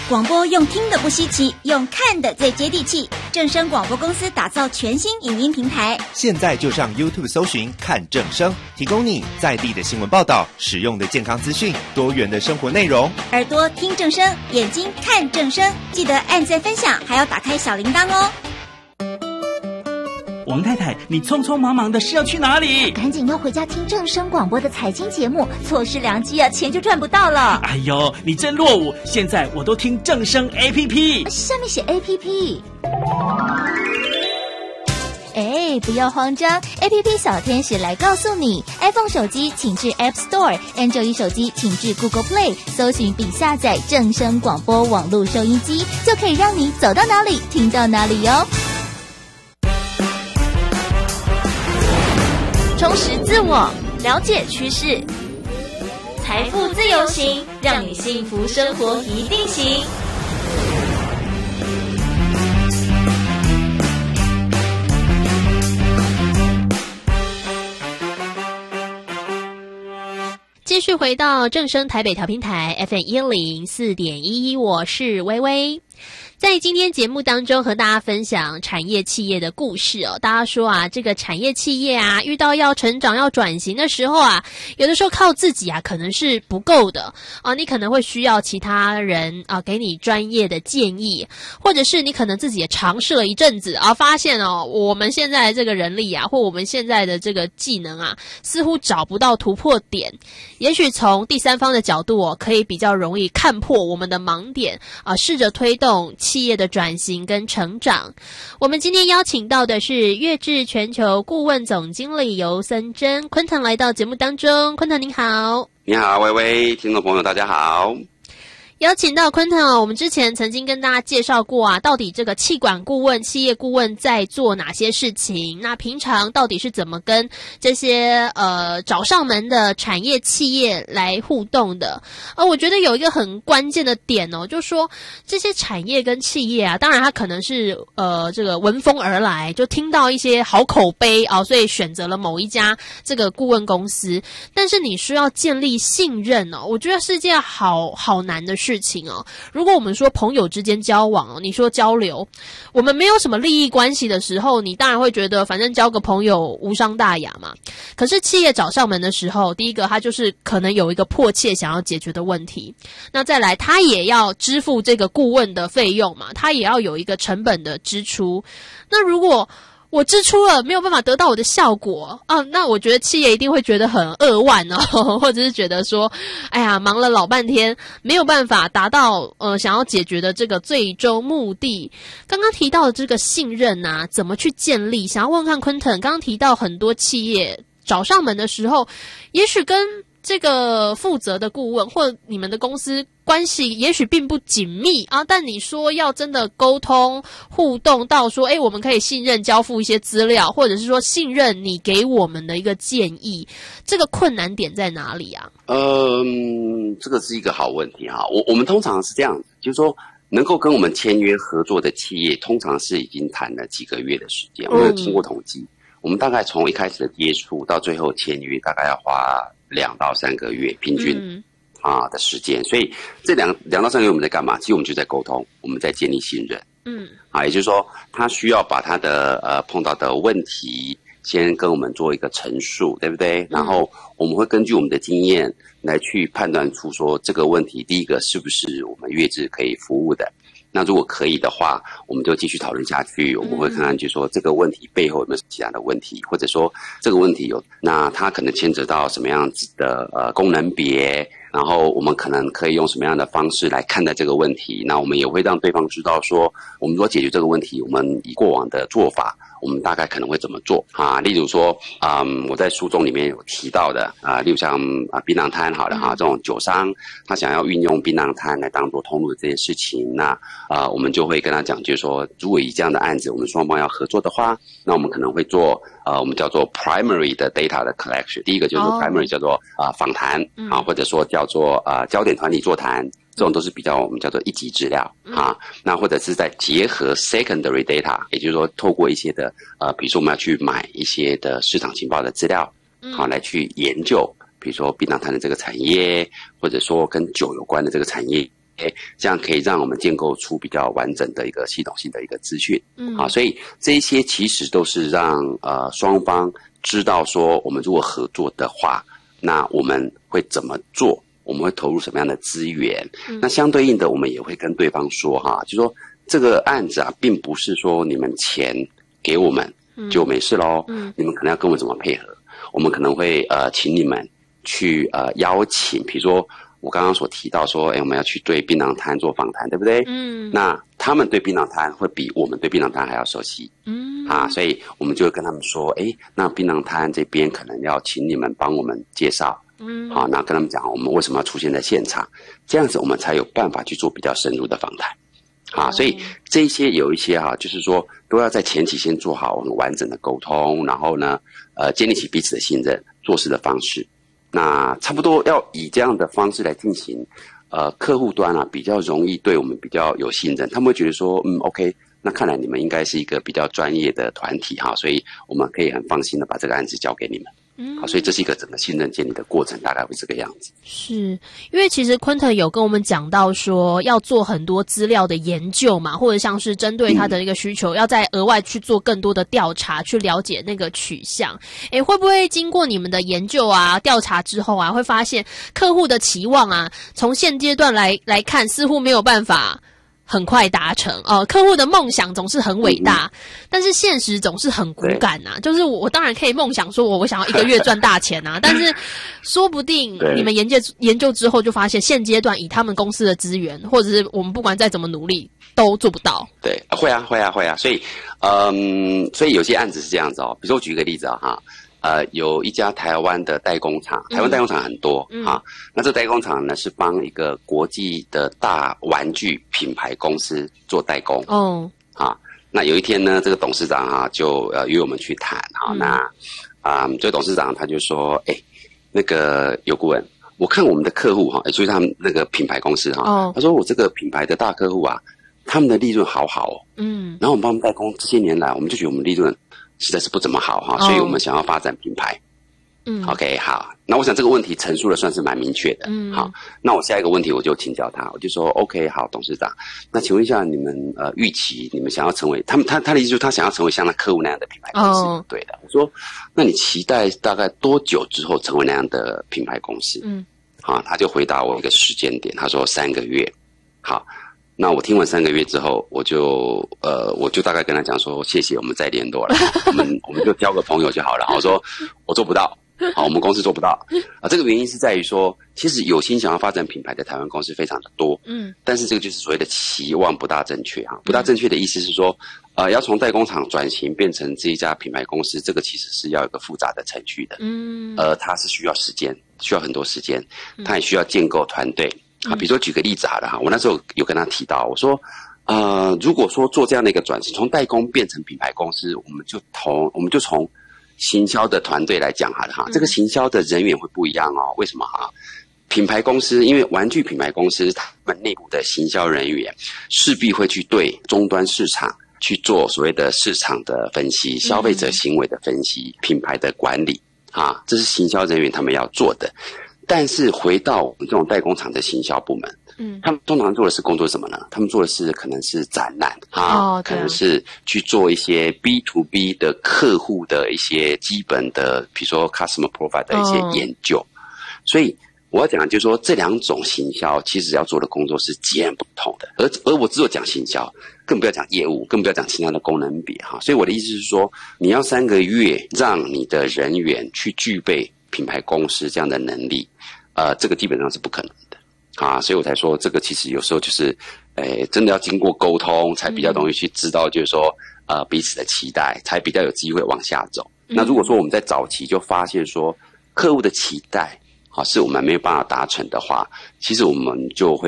广播用听的不稀奇，用看的最接地气。正声广播公司打造全新影音平台， 现在就上 YouTube 搜寻看正声，提供你在地的新闻报道、实用的健康资讯、多元的生活内容。 耳朵听正声，眼睛看正声，记得按赞分享，还要打开小铃铛哦。 王太太，你匆匆忙忙的是要去哪里？ 赶紧要回家听正声广播的财经节目，错失良机啊，钱就赚不到了。 哎呦，你真落伍！现在我都听正声 APP， 下面写 APP。哎，不要慌张 ，APP 小天使来告诉你 ，iPhone 手机请至 App Store，Android 手机请至 Google Play， 搜寻并下载正声广播网络收音机，就可以让你走到哪里听到哪里哟。充实自我，了解趋势，财富自由行，让你幸福生活一定行。 继续回到正声台北调频台 FM104.1， 我是微微。在今天节目当中和大家分享产业企业的故事哦。大家说啊，这个产业企业啊，遇到要成长要转型的时候啊，有的时候靠自己啊可能是不够的啊，你可能会需要其他人啊给你专业的建议，或者是你可能自己也尝试了一阵子啊，发现哦我们现在的这个人力啊，或我们现在的这个技能啊，似乎找不到突破点。也许从第三方的角度哦，可以比较容易看破我们的盲点啊，试着推动企业的转型跟成长。我们今天邀请到的是越智全球顾问总经理游森珍昆腾来到节目当中。昆腾您好。 你好，微微，听众朋友大家好。 邀请到昆腾哦，我们之前曾经跟大家介绍过啊，到底这个企管顾问、企业顾问在做哪些事情？那平常到底是怎么跟这些找上门的产业企业来互动的？我觉得有一个很关键的点哦，就是说这些产业跟企业啊，当然它可能是这个闻风而来，就听到一些好口碑啊，所以选择了某一家这个顾问公司。但是你需要建立信任哦，我觉得是件好难的事情哦。如果我们说朋友之间交往哦，你说交流，我们没有什么利益关系的时候，你当然会觉得反正交个朋友无伤大雅嘛。可是企业找上门的时候，第一个他就是可能有一个迫切想要解决的问题，那再来他也要支付这个顾问的费用嘛，他也要有一个成本的支出。那如果我支出了没有办法得到我的效果啊，那我觉得企业一定会觉得很扼腕哦，或者是觉得说哎呀忙了老半天没有办法达到想要解决的这个最终目的。刚刚提到的这个信任啊，怎么去建立？想要问看昆腾，刚刚提到很多企业找上门的时候，也许跟这个负责的顾问或你们的公司关系也许并不紧密啊，但你说要真的沟通互动到说我们可以信任交付一些资料，或者是说信任你给我们的一个建议，这个困难点在哪里啊？ 这个是一个好问题哈。我们通常是这样子，就是说能够跟我们签约合作的企业，通常是已经谈了几个月的时间。我们有经过统计，我们大概从一开始的接触到最后签约，大概要花2到3个月平均的时间。所以这两到3个月我们在干嘛？其实我们就在沟通，我们在建立信任。也就是说他需要把他的碰到的问题先跟我们做一个陈述，对不对？然后我们会根据我们的经验来去判断出说这个问题，第一个是不是我们越智可以服务的。那如果可以的话，我们就继续讨论下去。我们会看看就是说这个问题背后有没有其他的问题，或者说这个问题那它可能牵扯到什么样子的功能别，然后我们可能可以用什么样的方式来看待这个问题。那我们也会让对方知道说，我们如果解决这个问题，我们以过往的做法，我们大概可能会怎么做啊？例如说，我在书中里面有提到的例如像槟榔摊好了哈，这种酒商他想要运用槟榔摊来当做通路的这件事情，那我们就会跟他讲，就是说，如果以这样的案子，我们双方要合作的话，那我们可能会做我们叫做 primary 的 data 的 collection。第一个就是 primary 叫做访谈或者说叫做焦点团体座谈。这种都是比较我们叫做一级资料那或者是在结合 secondary data， 也就是说透过一些的比如说我们要去买一些的市场情报的资料来去研究，比如说槟榔摊的这个产业，或者说跟酒有关的这个产业这样可以让我们建构出比较完整的一个系统性的一个资讯。所以这一些其实都是让双方知道说，我们如果合作的话，那我们会怎么做，我们会投入什么样的资源。那相对应的，我们也会跟对方说就说这个案子并不是说你们钱给我们就没事咯，你们可能要跟我们怎么配合，我们可能会请你们去邀请，比如说我刚刚所提到说，我们要去对槟榔摊做访谈，对不对？那他们对槟榔摊会比我们对槟榔摊还要熟悉。所以我们就会跟他们说，那槟榔摊这边可能要请你们帮我们介绍。那跟他们讲我们为什么要出现在现场，这样子我们才有办法去做比较深入的访谈。所以这些有一些就是说都要在前期先做好很完整的沟通，然后呢，建立起彼此的信任，做事的方式。那差不多要以这样的方式来进行，客户端比较容易对我们比较有信任，他们会觉得说，OK， 那看来你们应该是一个比较专业的团体所以我们可以很放心的把这个案子交给你们。所以这是一个整个信任建立的过程，大概会这个样子。 是因为其实昆特有跟我们讲到说，要做很多资料的研究嘛，或者像是针对他的一个需求，要再额外去做更多的调查，去了解那个取向。会不会经过你们的研究调查之后会发现客户的期望从现阶段来看，似乎没有办法很快达成客户的梦想总是很伟大，但是现实总是很骨感就是我当然可以梦想说我想要一个月赚大钱但是说不定你们研究之后就发现，现阶段以他们公司的资源，或者是我们不管再怎么努力都做不到。 对，会啊，所以有些案子是这样子比如说我举一个例子有一家台湾的代工厂，台湾代工厂很多那这代工厂呢是帮一个国际的大玩具品牌公司做代工那有一天呢，这个董事长就约我们去谈那这个董事长他就说，那个有顾问，我看我们的客户所以他们那个品牌公司他说我这个品牌的大客户他们的利润好然后我们帮他们代工这些年来，我们就觉得我们利润实在是不怎么好所以我们想要发展品牌。OK， 好，那我想这个问题陈述的算是蛮明确的。好，那我下一个问题我就请教他，我就说 OK， 好，董事长，那请问一下你们预期你们想要成为他的意思就是他想要成为像他客户那样的品牌公司，对的。我说那你期待大概多久之后成为那样的品牌公司？他就回答我一个时间点，他说3个月。好。那我听完3个月之后，我就大概跟他讲说，谢谢，我们再联络了，我们就交个朋友就好了。我说我做不到，我们公司做不到这个原因是在于说，其实有心想要发展品牌的台湾公司非常的多，但是这个就是所谓的期望不大正确不大正确的意思是说，要从代工厂转型变成这一家品牌公司，这个其实是要有一个复杂的程序的，它是需要时间，需要很多时间，它也需要建构团队。比如说举个例子好了我那时候有跟他提到，我说如果说做这样的一个转型，从代工变成品牌公司，我们就从行销的团队来讲好了这个行销的人员会不一样为什么品牌公司，因为玩具品牌公司他们内部的行销人员势必会去对终端市场去做所谓的市场的分析，消费者行为的分析，品牌的管理这是行销人员他们要做的。但是回到我们这种代工厂的行销部门，他们通常做的是工作是什么呢？他们做的是可能是展览可能是去做一些 B to B 的客户的一些基本的，比如说 customer profile 的一些研究。所以我要讲的就是说，这两种行销其实要做的工作是截然不同的。而我只有讲行销，更不要讲业务，更不要讲其他的功能比所以我的意思是说，你要3个月让你的人员去具备品牌公司这样的能力，这个基本上是不可能的所以我才说这个其实有时候就是真的要经过沟通才比较容易去知道，就是说彼此的期待，才比较有机会往下走。那如果说我们在早期就发现说客户的期待是我们没有办法达成的话，其实我们就会